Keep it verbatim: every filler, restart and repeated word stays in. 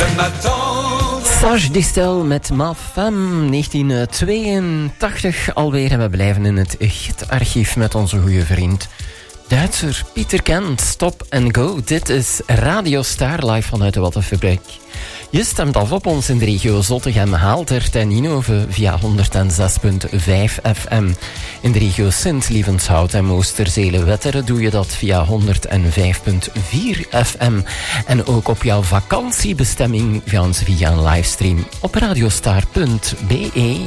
Sage Distel met Ma Femme, negentien tweeëntachtig alweer. En we blijven in het gitarchief met onze goede vriend Duitser Pieter Kent. Stop and Go. Dit is Radio Star live vanuit de Wattenfabriek. Je stemt af op ons in de regio Zottegem, Haaltert en Ninove via honderdzes komma vijf F M. In de regio Sint-Lievenshout en Moosterzele-Wetteren doe je dat via honderdvijf komma vier F M. En ook op jouw vakantiebestemming via een livestream op radiostar punt b e.